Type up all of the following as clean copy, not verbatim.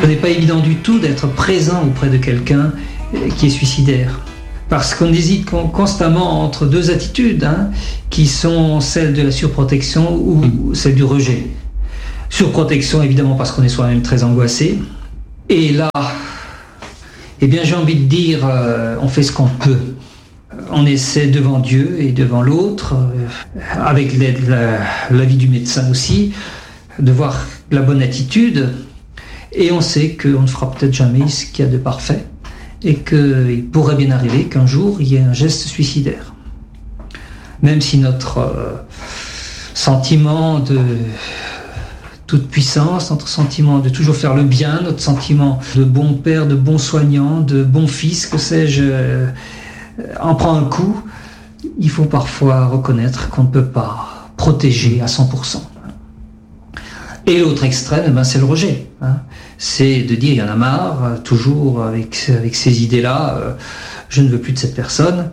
Ce n'est pas évident du tout d'être présent auprès de quelqu'un qui est suicidaire. Parce qu'on hésite constamment entre deux attitudes, qui sont celles de la surprotection ou celle du rejet. Surprotection, évidemment, parce qu'on est soi-même très angoissé. Et là, eh bien, j'ai envie de dire, on fait ce qu'on peut. On essaie devant Dieu et devant l'autre, avec l'aide, l'avis du médecin aussi, de voir la bonne attitude. Et on sait qu'on ne fera peut-être jamais ce qu'il y a de parfait et qu'il pourrait bien arriver qu'un jour il y ait un geste suicidaire. Même si notre sentiment de toute puissance, notre sentiment de toujours faire le bien, notre sentiment de bon père, de bon soignant, de bon fils, que sais-je, en prend un coup, il faut parfois reconnaître qu'on ne peut pas protéger à 100%. Et l'autre extrême, c'est le rejet. C'est de dire, il y en a marre, toujours avec ces idées-là, je ne veux plus de cette personne.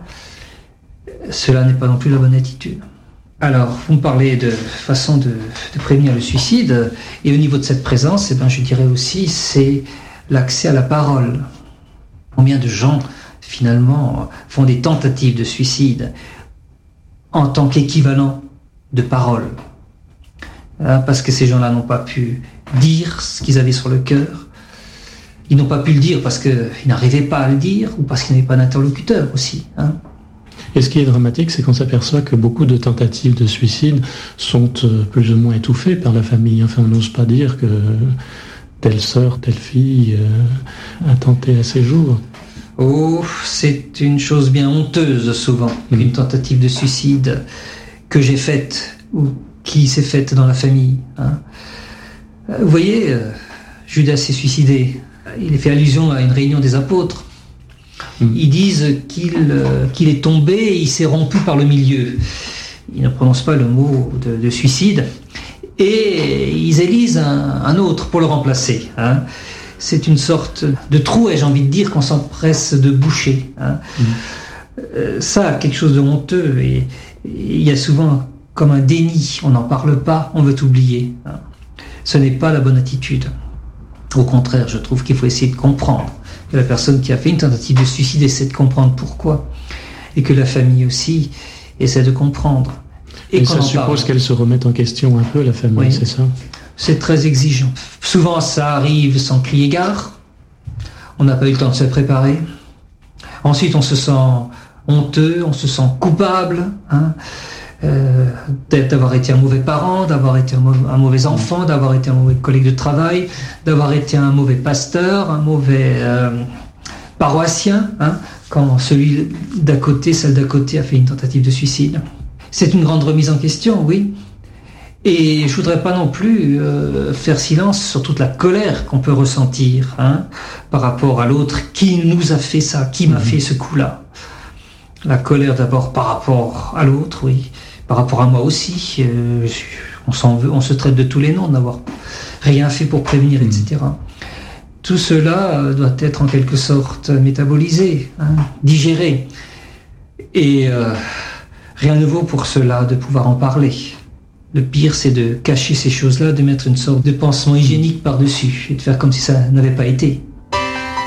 Cela n'est pas non plus la bonne attitude. Alors, vous me parlez de façon de prévenir le suicide, et au niveau de cette présence, je dirais aussi, c'est l'accès à la parole. Combien de gens, finalement, font des tentatives de suicide en tant qu'équivalent de parole, parce que ces gens-là n'ont pas pu dire ce qu'ils avaient sur le cœur. Ils n'ont pas pu le dire parce qu'ils n'arrivaient pas à le dire, ou parce qu'ils n'avaient pas d'interlocuteur aussi. Et ce qui est dramatique, c'est qu'on s'aperçoit que beaucoup de tentatives de suicide sont plus ou moins étouffées par la famille. Enfin, on n'ose pas dire que telle sœur, telle fille a tenté à ses jours. Oh, c'est une chose bien honteuse souvent, une tentative de suicide que j'ai faite ou qui s'est faite dans la famille. Vous voyez, Judas s'est suicidé. Il fait allusion à une réunion des apôtres. Ils disent qu'il est tombé et il s'est rompu par le milieu. Ils ne prononcent pas le mot de suicide. Et ils élisent un autre pour le remplacer. C'est une sorte de trou, ai-je envie de dire, qu'on s'empresse de boucher. Ça, quelque chose de honteux. Et il y a souvent comme un déni. On n'en parle pas, on veut oublier. Ce n'est pas la bonne attitude. Au contraire, je trouve qu'il faut essayer de comprendre. Que la personne qui a fait une tentative de suicide essaie de comprendre pourquoi. Et que la famille aussi essaie de comprendre. Et ça suppose qu'elle se remette en question un peu, la famille, oui. C'est ça ? C'est très exigeant. Souvent, ça arrive sans crier gare. On n'a pas eu le temps de se préparer. Ensuite, on se sent honteux, on se sent coupable, d'avoir été un mauvais parent, d'avoir été un mauvais enfant, d'avoir été un mauvais collègue de travail, d'avoir été un mauvais pasteur, un mauvais paroissien, quand celui d'à côté, celle d'à côté a fait une tentative de suicide. C'est une grande remise en question, oui. Et je voudrais pas non plus faire silence sur toute la colère qu'on peut ressentir par rapport à l'autre. Qui nous a fait ça ? Qui m'a fait ce coup-là ? La colère d'abord par rapport à l'autre, oui. Par rapport à moi aussi. On s'en veut, on se traite de tous les noms, d'avoir rien fait pour prévenir, etc. Tout cela doit être en quelque sorte métabolisé, digéré. Et rien ne vaut pour cela de pouvoir en parler. Le pire, c'est de cacher ces choses-là, de mettre une sorte de pansement hygiénique par-dessus et de faire comme si ça n'avait pas été.